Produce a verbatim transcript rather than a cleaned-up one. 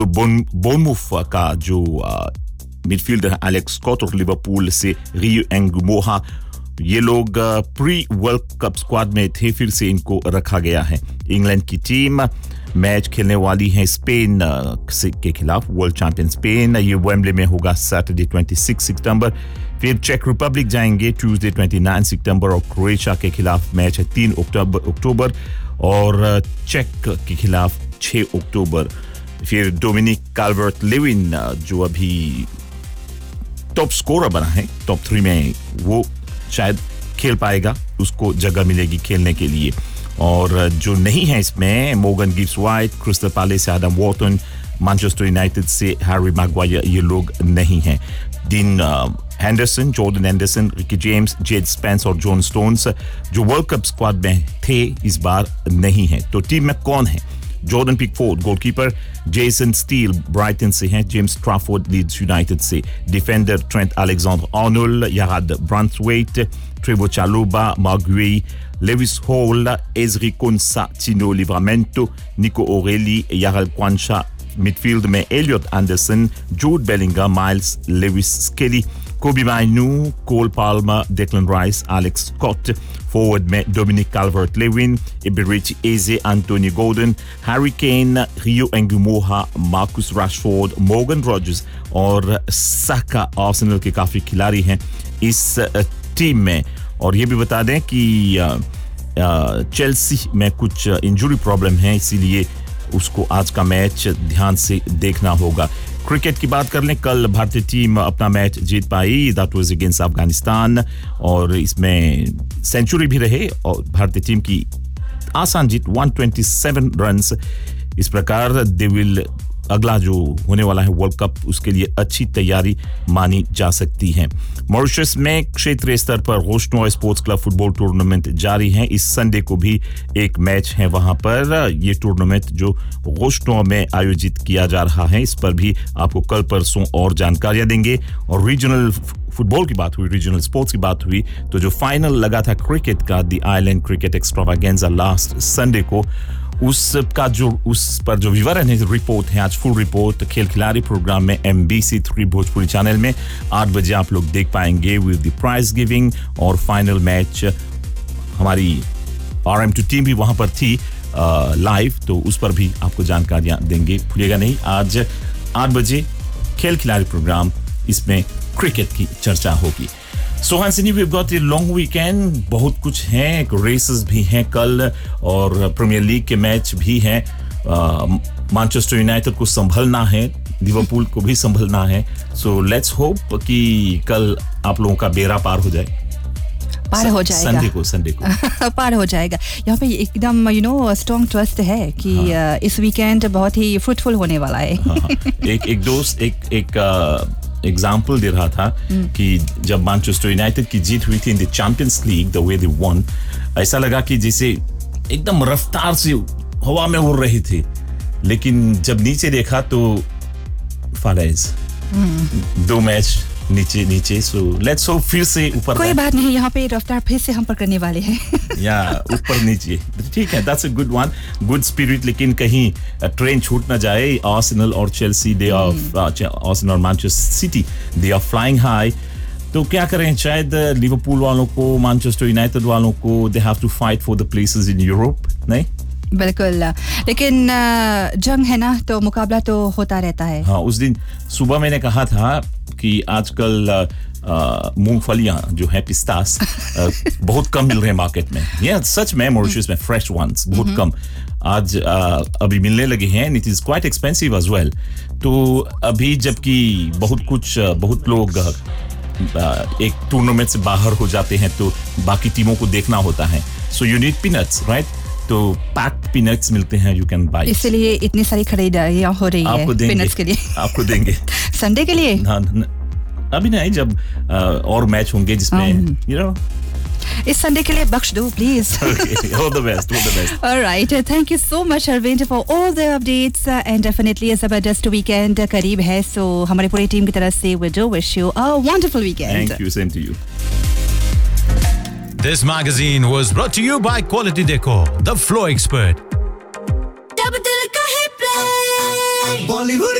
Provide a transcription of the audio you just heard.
बोर्नमूथ का जो midfielder Alex Scott और लिवरपूल से रियो एंगुमोहा, ये लोग प्री वर्ल्ड कप स्क्वाड में थे, फिर से इनको रखा गया है। इंग्लैंड की टीम मैच खेलने वाली है स्पेन के खिलाफ, वर्ल्ड चैंपियन स्पेन। ये वेम्बले में होगा सैटरडे छब्बीस सितंबर। फिर चेक रिपब्लिक जाएंगे ट्यूसडे उनतीस सितंबर और क्रोएशिया के खिलाफ मैच है तीन अक्टूबर और चेक के खिलाफ छह अक्टूबर। फिर डोमिनिक काल्वर्ट-लिविन जो अभी टॉप स्कोरर बना है टॉप थ्री में, वो शायद खेल पाएगा, उसको जगह मिलेगी खेलने के लिए। और जो नहीं है इसमें मोगन गिब्स वाइट, क्रिस्टल पैलेस से एडम वॉर्टन, मैनचेस्टर यूनाइटेड से हैरी मैगवायर, ये लोग नहीं हैं। Dean Henderson, Jordan Anderson, Ricky James, Z Spence और जॉन स्टोन्स जो वर्ल्ड कप स्क्वाड में थे इस बार नहीं हैं। तो टीम में कौन है? Jordan Pickford goalkeeper, Jason steel Brighton से हैं, जेम्स ट्राफोर्ड लीड्स यूनाइटेड से, defender Trent Alexander-Arnold, याराद ब्रांथवेट, Trevor चालोबा, मार्गुई, Levi's hall, एजरी कोंसा, चिनो लिवरामेंटो, निको ओरेली, यारल क्वांशा। मिडफील्ड में Elliott Anderson, Jude Bellingham, miles Levi's scaly, कोबी माइनू, कोल Palmer, Declan rice, Alex Scott. Forward में डोमिनिक काल्वर्ट-लिविन, इबेरिची एजे, एंटोनी गॉर्डन, हैरी केन, रियो एंगुमोहा, Marcus Rashford, Morgan Rogers और साका। Arsenal के काफी खिलाड़ी हैं इस टीम में। और ये भी बता दें कि चेल्सी में कुछ इंजरी प्रॉब्लम है, इसीलिए उसको आज का मैच ध्यान से देखना होगा। क्रिकेट की बात कर लें, कल भारतीय टीम अपना match Jeet pi, that was against Afghanistan, और इसमें सेंचुरी भी रहे और भारतीय टीम की आसान जीत एक सौ सत्ताईस रन्स। इस प्रकार दे विल अगला जो होने वाला है वर्ल्ड कप, उसके लिए अच्छी तैयारी मानी जा सकती है। मॉरिशस में क्षेत्रीय स्तर पर रोशनोई स्पोर्ट्स क्लब फुटबॉल टूर्नामेंट जारी है। इस संडे को भी एक मैच है वहां पर। ये टूर्नामेंट जो रोशनोई में आयोजित किया जा रहा है, इस पर भी आपको कल परसों और जानकारियां देंगे। और रीजनल फुटबॉल की बात हुई, रीजनल स्पोर्ट्स की बात हुई, तो जो फाइनल लगा था क्रिकेट का, the island cricket एक्स्ट्रावागेंजा last Sunday को, उसका जो उस पर जो विवरण है, रिपोर्ट है आज फुल रिपोर्ट खेल खिलाड़ी प्रोग्राम में M B C three Bhojpuri channel में आठ बजे आप लोग देख पाएंगे विद द प्राइज गिविंग। और फाइनल मैच हमारी आर एम टू टीम भी वहां पर थी लाइव, तो उस पर भी आपको जानकारियां देंगे, भूलिएगा नहीं। आज आठ बजे खेल खिलाड़ी प्रोग्राम, इसमें क्रिकेट की चर्चा होगी। सो हांसिनी, we have got a long weekend, बहुत कुछ है, रेसेस भी हैं कल और प्रीमियर लीग के मैच भी हैं। मैनचेस्टर यूनाइटेड को संभलना है, लिवरपूल को भी संभलना है। सो लेट्स होप कि कल आप लोगों का बेड़ा पार हो जाए, पार हो जाएगा संडे को संडे को पार हो जाएगा। यहाँ पे एकदम यू नो स्ट्रॉन्ग ट्रस्ट है कि हाँ। इस वीकेंड बहुत ही फ्रूटफुल होने वाला है। हाँ। एक एक दोस्त एक एक एग्जाम्पल दे रहा था कि जब मैनचेस्टर यूनाइटेड की जीत हुई थी in the champions league, the way they one, ऐसा लगा कि जैसे एकदम रफ्तार से हवा में उड़ रही थी, लेकिन जब नीचे देखा तो फालाइज दो मैच नीचे नीचे। सो लेट्स होप फिर से ऊपर। कोई बात नहीं, यहाँ पे रफ्तार फिर से हम पर करने वाले हैं। या ऊपर नीचे ठीक है, that's a good one, good spirit. लेकिन कहीं ट्रेन छूट ना जाए। आर्सेनल और चेल्सी, दे आर आर्सेनल और Manchester city, they are flying high. तो क्या करें, शायद लिवरपूल वालों को, मैनचेस्टर यूनाइटेड वालों को, they have to fight for the places in Europe. नहीं बिल्कुल, लेकिन जंग है ना, तो मुकाबला तो होता रहता है। हाँ, उस दिन सुबह मैंने कहा था कि आजकल मूंगफलियां जो है पिस्तास बहुत कम मिल रहे हैं मार्केट में। ये सच में मॉरिशस में फ्रेश वंस बहुत कम आज आ, अभी मिलने लगे हैं। It is quite expensive as well. तो अभी जबकि बहुत कुछ बहुत लोग एक टूर्नामेंट से बाहर हो जाते हैं तो बाकी टीमों को देखना होता है। So you need peanuts, right? तो पैक्ड पीनट्स मिलते हैं, यू कैन बाय। इसलिए इतनी सारी खरीदारियां हो रही है पीनट्स के लिए। आपको देंगे संडे के लिए। हाँ, अभी नहीं, जब और मैच होंगे जिसमें यू नो इस संडे के लिए बख्श दो please. Okay, all the best, all the best. All right, thank you so much Arvind for all the updates uh, and definitely a Zabardast weekend uh, करीब है, so हमारी पूरी टीम की तरफ से we do wish you a wonderful weekend. Thank you, same to you. This magazine was brought to you by Quality Decor, the floor expert. Bollywood